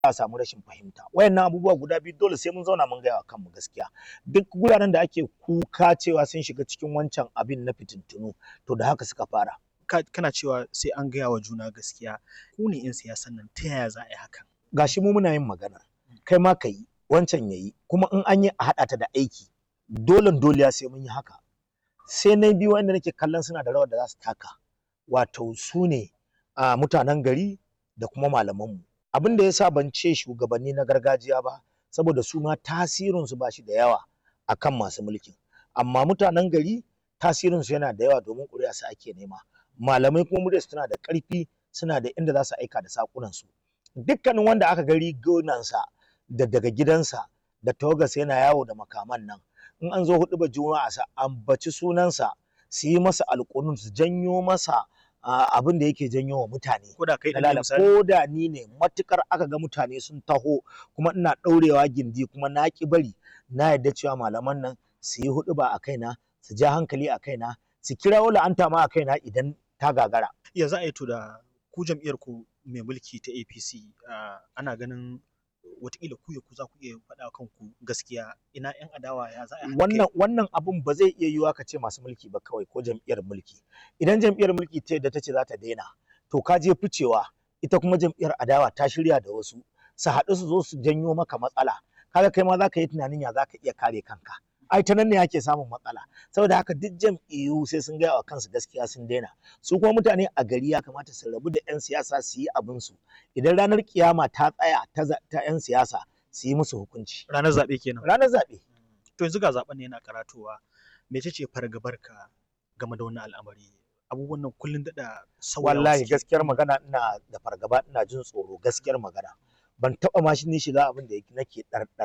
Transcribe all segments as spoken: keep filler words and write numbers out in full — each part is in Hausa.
a samu rashin fahimta. Wayannan abubuwa guda biyu dole sai mun zauna mun gaya wa kanmu gaskiya. Duk guraren da ake kuka cewa sun shiga cikin wancan abin na fitintunu to da haka suka fara. Kana cewa sai an gaya wa juna gaskiya. Ku ne 'yan siyasan nan, ta yaya za a yi hakan? Gashi mu muna yin magana, kai ma ka yi, wancan ya yi, kuma in an yi a haɗa ta da aiki. Dolen doliya sai mun yi haka. Sai na biyu wanda nake kallon suna da rawar da za su taka, wato su ne a mutanen gari da kuma malamanmu. Abin da ya sa ban ce shugabanni na gargajiya ba, saboda su ma tasirinsu ba shi da yawa akan masu mulkin. Amma mutanen gari tasirinsu yana da yawa domin ƙuri'a su ake nema. Malamai kuma muryarsu tana da ƙarfi, suna da inda za su aika da saƙunansu. Dukkanin wanda aka ga rigunansa da daga gidansa da tawagarsa yana yawo da makaman nan, in an zo huɗubar juma'a sa ambaci sunansa, su yi masa alƙunun, su janyo masa abin da yake janyo wa mutane. Ko da kai ɗin ne misali? Ko da ni ne, matukar aka ga mutane sun taho kuma ina ɗaurewa gindi kuma na ƙi bari, na yarda cewa malaman nan su yi huɗuba a kaina, su ja hankali a kaina, su kirawo la'anta ma a kaina idan ta gagara. Ya za a yi to da ku jam'iyyar ku mai mulki ta A P C, ana ganin wataƙila ku ya ku za ku iya faɗa kanku gaskiya, ina 'yan adawa ya za a yi? Wannan wannan abun ba zai iya yiwuwa ka ce masu mulki ba kawai ko jam'iyyar mulki. Idan jam'iyyar mulki ta yadda ta ce za ta daina, to ka je ficewa, ita kuma jam'iyyar adawa ta shirya da wasu su haɗu su zo su janyo maka matsala. Kaga kai ma za ka yi tunanin ya za ka iya kare kanka. Ai ta nan ne ake samun matsala. Saboda haka duk jam'iyyu sai sun gaya wa kansu gaskiya sun daina. Su kuma mutane a gari ya kamata su rabu da 'yan siyasa su yi abinsu. Idan ranar kiyama ta tsaya ta 'yan siyasa su yi musu hukunci. Ranar zaɓe kenan. Ranar zaɓe. To yanzu ga zaɓen ne yana karatowa. Mece ce fargabarka game da wannan al'amari? Abubuwan nan kullum daɗa sauyawa. Wallahi gaskiyar magana ina da fargaba, ina jin tsoro, gaskiyar magana. Ban taɓa ma shi ni shiga abin da nake ɗarɗar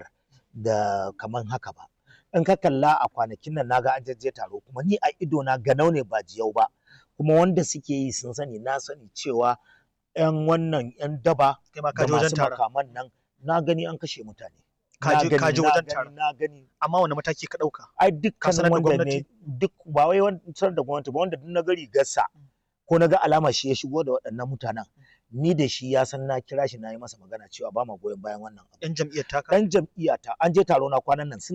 da kaman haka ba. In ka kalla a kwanakin nan naga an jajje taro, kuma ni a ido na ganau ne ba jiyau ba. Kuma wanda suke yi sun sani, na sani cewa 'yan wannan 'yan daba da masu makaman nan na gani an kashe mutane. Ka je wajen taron? Na gani. Amma wani mataki ka ɗauka? Ai dukkan wanda ne, duk ba wai sanar da gwamnati ba, wanda duk na gari gassa ko na ga alama shi ya shigo da waɗannan mutanen, ni da shi ya san na kira shi na yi masa magana cewa ba ma goyon bayan wannan abu. 'Yan jam'iyyar taka? 'Yan jam'iyyata an je taro na kwanan nan suna